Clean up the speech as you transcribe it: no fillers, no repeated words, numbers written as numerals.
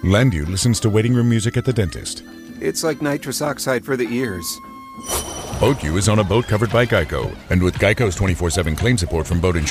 Landu listens to waiting room music at the dentist. It's like nitrous oxide for the ears. BoatU is on a boat covered by Geico. And with Geico's 24/7 claim support from Boat Insurance,